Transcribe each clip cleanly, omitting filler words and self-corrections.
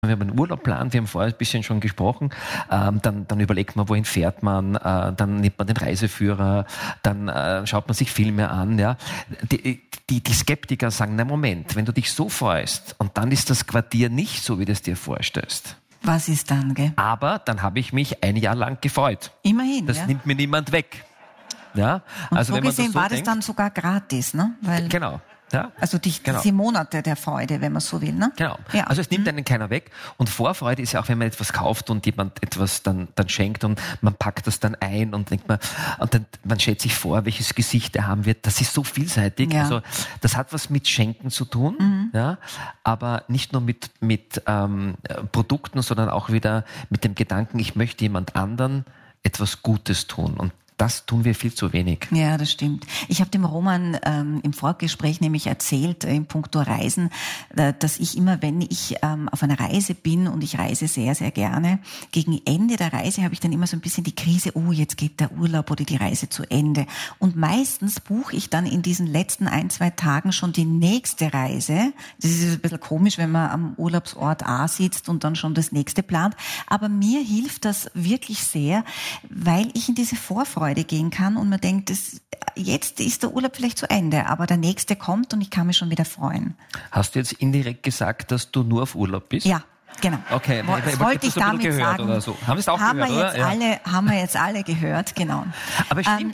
wir haben einen Urlaub plant, wir haben vorher ein bisschen schon gesprochen, dann überlegt man, wohin fährt man, dann nimmt man den Reiseführer, dann schaut man sich Filme an. Ja. Die Skeptiker sagen, na Moment, wenn du dich so freust und dann ist das Quartier nicht so, wie du es dir vorstellst. Was ist dann, gell? Aber dann habe ich mich ein Jahr lang gefreut. Immerhin, das nimmt mir niemand weg. Ja, und also so wenn man gesehen das so war denkt, das dann sogar gratis, ne? Weil, genau. Ja, also diese Monate der Freude, wenn man so will, ne? Genau. Ja. Also es nimmt einen keiner weg. Und Vorfreude ist ja auch, wenn man etwas kauft und jemand etwas dann schenkt und man packt das dann ein und denkt man stellt sich vor, welches Gesicht er haben wird. Das ist so vielseitig. Ja. Also das hat was mit Schenken zu tun, ja, aber nicht nur mit Produkten, sondern auch wieder mit dem Gedanken, ich möchte jemand anderen etwas Gutes tun. Und das tun wir viel zu wenig. Ja, das stimmt. Ich habe dem Roman im Vorgespräch nämlich erzählt, in puncto Reisen, dass ich immer, wenn ich auf einer Reise bin, und ich reise sehr, sehr gerne, gegen Ende der Reise habe ich dann immer so ein bisschen die Krise, oh, jetzt geht der Urlaub oder die Reise zu Ende. Und meistens buche ich dann in diesen letzten 1-2 Tagen schon die nächste Reise. Das ist ein bisschen komisch, wenn man am Urlaubsort A sitzt und dann schon das nächste plant. Aber mir hilft das wirklich sehr, weil ich in diese Vorfreude gehen kann und man denkt, jetzt ist der Urlaub vielleicht zu Ende, aber der nächste kommt und ich kann mich schon wieder freuen. Hast du jetzt indirekt gesagt, dass du nur auf Urlaub bist? Ja. Genau. Okay, das wollte ich damit gehört sagen. Oder so. Haben Sie es auch gehört, oder? Haben wir jetzt alle gehört, genau. Aber es stimmt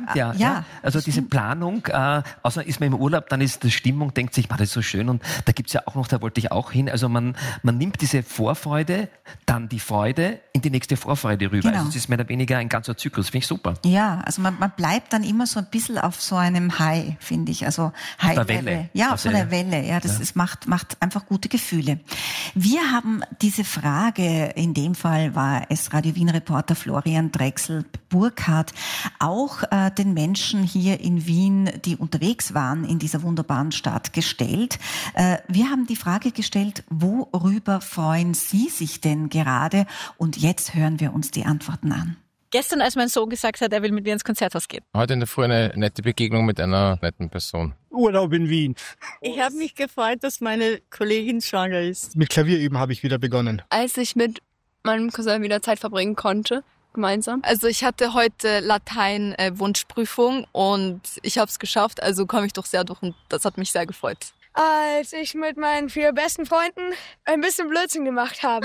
ja. Also diese Planung, außer ist man im Urlaub, dann ist die Stimmung, denkt sich, das ist so schön und da gibt's ja auch noch, da wollte ich auch hin. Also man nimmt diese Vorfreude, dann die Freude in die nächste Vorfreude rüber. Genau. Also es ist mehr oder weniger ein ganzer Zyklus, finde ich super. Ja, also man bleibt dann immer so ein bisschen auf so einem High, finde ich. Also High auf der Welle. Ja, auf der Welle. Ja, das macht einfach gute Gefühle. Wir haben diese Frage, in dem Fall war es Radio Wien-Reporter Florian Drechsel-Burkhardt, auch den Menschen hier in Wien, die unterwegs waren in dieser wunderbaren Stadt, gestellt. Wir haben die Frage gestellt, worüber freuen Sie sich denn gerade? Und jetzt hören wir uns die Antworten an. Gestern, als mein Sohn gesagt hat, er will mit mir ins Konzerthaus gehen. Heute in der Früh eine nette Begegnung mit einer netten Person. Urlaub in Wien. Ich habe mich gefreut, dass meine Kollegin schwanger ist. Mit Klavierüben habe ich wieder begonnen. Als ich mit meinem Cousin wieder Zeit verbringen konnte, gemeinsam. Also ich hatte heute Latein-Wunschprüfung und ich habe es geschafft, also komme ich doch sehr durch und das hat mich sehr gefreut. Als ich mit meinen 4 besten Freunden ein bisschen Blödsinn gemacht habe.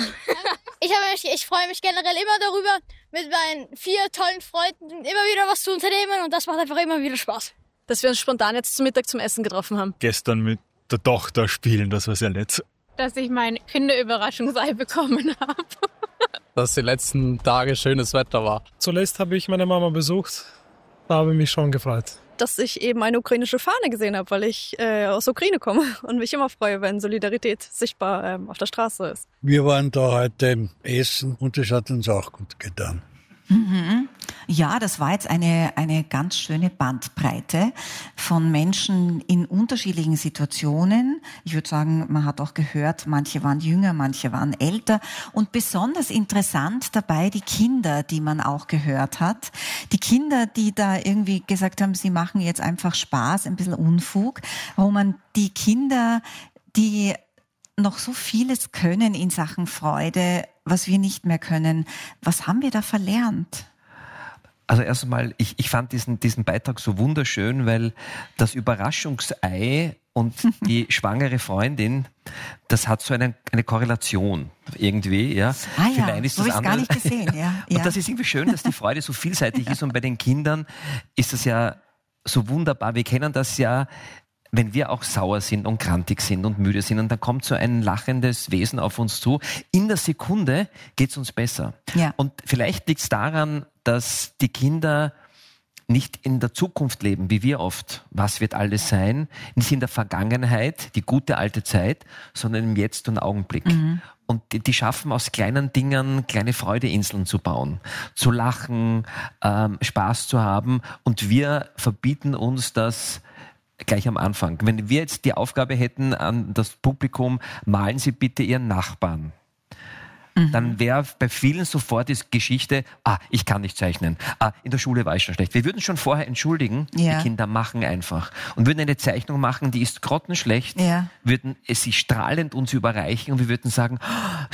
Ich freue mich generell immer darüber, mit meinen 4 tollen Freunden immer wieder was zu unternehmen und das macht einfach immer wieder Spaß. Dass wir uns spontan jetzt zum Mittag zum Essen getroffen haben. Gestern mit der Tochter spielen, das war sehr nett. Dass ich mein Kinderüberraschungsei bekommen habe. Dass die letzten Tage schönes Wetter war. Zuletzt habe ich meine Mama besucht, da habe ich mich schon gefreut. Dass ich eben eine ukrainische Fahne gesehen habe, weil ich aus Ukraine komme und mich immer freue, wenn Solidarität sichtbar auf der Straße ist. Wir waren da heute essen und das hat uns auch gut getan. Mhm. Ja, das war jetzt eine ganz schöne Bandbreite von Menschen in unterschiedlichen Situationen. Ich würde sagen, man hat auch gehört, manche waren jünger, manche waren älter. Und besonders interessant dabei die Kinder, die man auch gehört hat. Die Kinder, die da irgendwie gesagt haben, sie machen jetzt einfach Spaß, ein bisschen Unfug. Wo man die Kinder, die noch so vieles können in Sachen Freude, was wir nicht mehr können. Was haben wir da verlernt? Also erst einmal, ich fand diesen Beitrag so wunderschön, weil das Überraschungsei und die schwangere Freundin, das hat so eine Korrelation irgendwie. Ja. Ah ja, ist so habe ich es gar nicht gesehen. Ja. Und das ist irgendwie schön, dass die Freude so vielseitig ist und bei den Kindern ist das ja so wunderbar. Wir kennen das ja, wenn wir auch sauer sind und krantig sind und müde sind und dann kommt so ein lachendes Wesen auf uns zu, in der Sekunde geht's uns besser. Ja. Und vielleicht liegt's daran, dass die Kinder nicht in der Zukunft leben, wie wir oft. Was wird alles sein? Nicht in der Vergangenheit, die gute alte Zeit, sondern im Jetzt und Augenblick. Mhm. Und die schaffen aus kleinen Dingen kleine Freudeinseln zu bauen, zu lachen, Spaß zu haben. Und wir verbieten uns das gleich am Anfang. Wenn wir jetzt die Aufgabe hätten an das Publikum, malen Sie bitte Ihren Nachbarn. Dann wäre bei vielen sofort die Geschichte, ich kann nicht zeichnen. In der Schule war ich schon schlecht. Wir würden schon vorher entschuldigen, Die Kinder machen einfach. Und würden eine Zeichnung machen, die ist grottenschlecht, würden sie strahlend uns überreichen und wir würden sagen,